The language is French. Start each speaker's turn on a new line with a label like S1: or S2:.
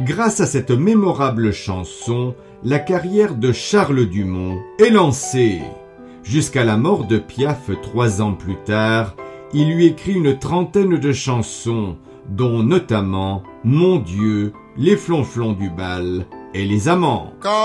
S1: Grâce à cette mémorable chanson, la carrière de Charles Dumont est lancée. Jusqu'à la mort de Piaf 3 ans plus tard, il lui écrit une 30aine de chansons, dont notamment Mon Dieu, Les flonflons du bal et Les amants.